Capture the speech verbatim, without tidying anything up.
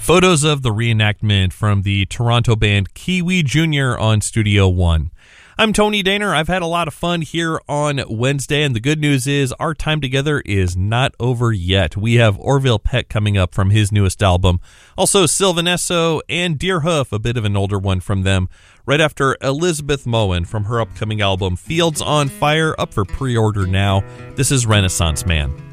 Photos of the reenactment from the Toronto band Kiwi Junior on Studio One. I'm Tony Daner. I've had a lot of fun here on Wednesday, and the good news is our time together is not over yet. We have Orville Peck coming up from his newest album. Also, Sylvan Esso and Deerhoof, a bit of an older one from them, right after Elizabeth Moen from her upcoming album Fields on Fire, up for pre-order now. This is Renaissance Man.